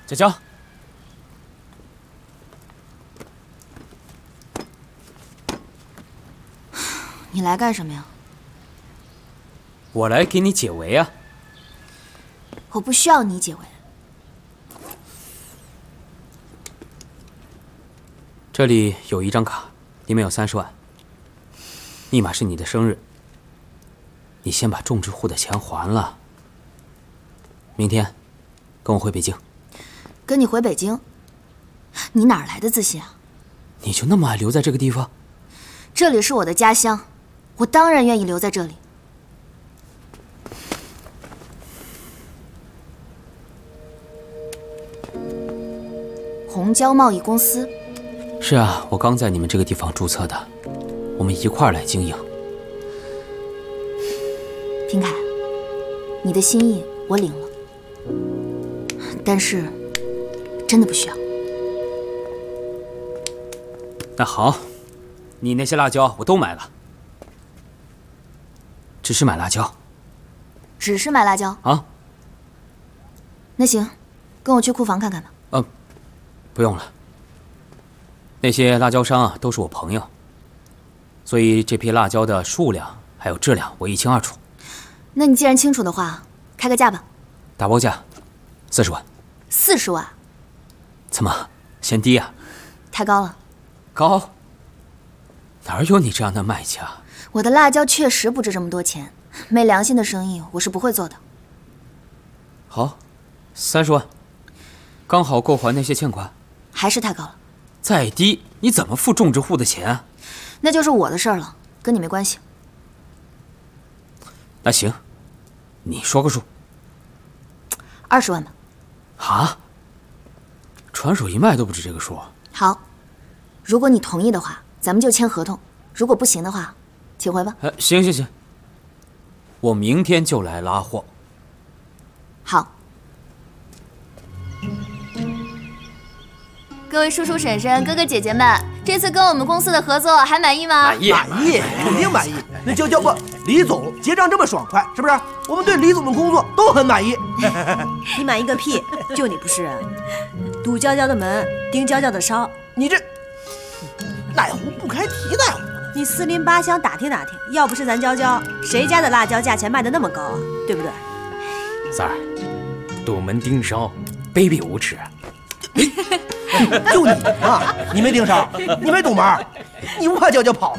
娇娇， 你来干什么呀？ 我来给你解围啊。 我不需要你解围。 这里有一张卡，里面有30万，密码是你的生日。你先把种植户的钱还了，明天跟我回北京。 跟你回北京？你哪来的自信啊？ 你就那么爱留在这个地方？ 这里是我的家乡，我当然愿意留在这里。红椒贸易公司。 是啊，我刚在你们这个地方注册的，我们一块儿来经营。 平凯，你的心意我领了，但是真的不需要。 那好，你那些辣椒我都买了，只是买辣椒。 只是买辣椒啊？ 那行，跟我去库房看看吧。 不用了。那些辣椒商啊，都是我朋友，所以这批辣椒的数量还有质量我一清二楚。 那你既然清楚的话，开个价吧。 打包价40万。 40万？ 怎么嫌低啊？ 太高了。 高？哪有你这样的卖家？ 我的辣椒确实不值这么多钱，没良心的生意我是不会做的。 好，30万，刚好够还那些欠款。 还是太高了。 再低你怎么付种植户的钱啊？ 那就是我的事儿了，跟你没关系。 那行，你说个数。 20万吧。 啊？传手一卖都不止这个数。 好，如果你同意的话，咱们就签合同；如果不行的话，请回吧。 行，我明天就来拉货。 好。各位叔叔婶婶、哥哥姐姐们，这次跟我们公司的合作还满意吗？ 满意，肯定满意。那娇娇不，李总结账这么爽快，是不是？我们对李总的工作都很满意。 你满意个屁！就你不是人，堵娇娇的门，盯娇娇的梢。 你这哪壶不开提哪壶。 你四邻八乡打听打听，要不是咱娇娇，谁家的辣椒价钱卖得那么高啊？对不对？ 三儿，堵门盯梢，卑鄙无耻。 就你嘛，你没盯梢，你没堵门，你不怕娇娇跑了？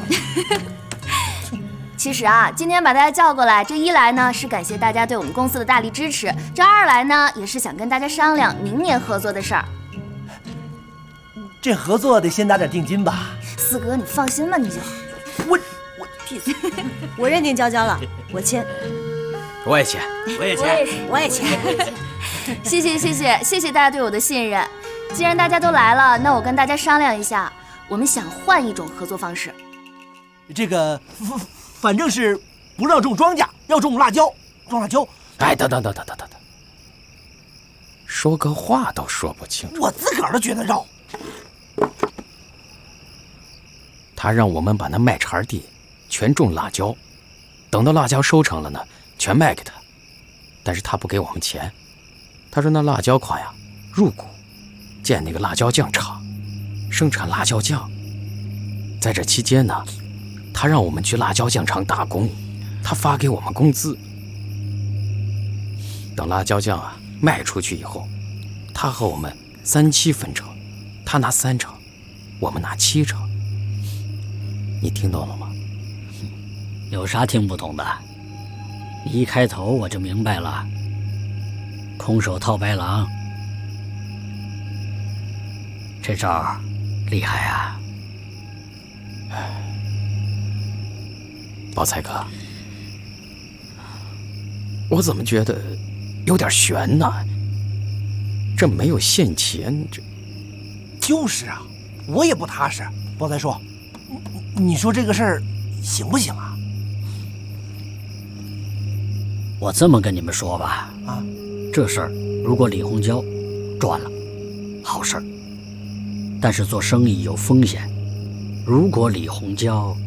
其实啊，今天把大家叫过来，这一来呢是感谢大家对我们公司的大力支持，这二来呢也是想跟大家商量明年合作的事儿。 这合作得先打点定金吧？ 四哥，你放心吧，你就我屁事！我认定娇娇了，我签。 我也签。 我也签。 谢谢大家对我的信任。既然大家都来了，那我跟大家商量一下，我们想换一种合作方式。 这个，反正是不让种庄稼，要种辣椒。种辣椒。 哎，等，说个话都说不清楚。 我自个儿都觉得绕。 他让我们把那麦茬地全种辣椒，等到辣椒收成了呢，全卖给他。但是他不给我们钱，他说那辣椒款呀，入股建那个辣椒酱厂，生产辣椒酱。在这期间呢，他让我们去辣椒酱厂打工，他发给我们工资。等辣椒酱啊卖出去以后，他和我们3/7分成，他拿3成，我们拿7成。你听懂了吗？ 有啥听不懂的？一开头我就明白了，空手套白狼，这招厉害啊！ 宝财哥，我怎么觉得有点悬呢？这没有现钱，这就是啊，我也不踏实。宝财叔，你说这个事儿行不行啊？ 我这么跟你们说吧，这事儿如果李红椒赚了，好事儿。但是做生意有风险，如果李红椒